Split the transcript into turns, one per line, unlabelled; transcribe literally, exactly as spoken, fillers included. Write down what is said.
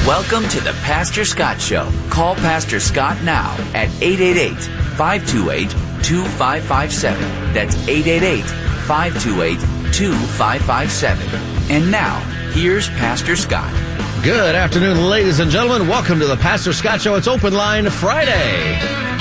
Welcome to the Pastor Scott Show. Call Pastor Scott now at eight eight eight, five two eight, two five five seven. That's eight eight eight, five two eight, two five five seven. And now, here's Pastor Scott.
Good afternoon, ladies and gentlemen. Welcome to the Pastor Scott Show. It's Open Line Friday.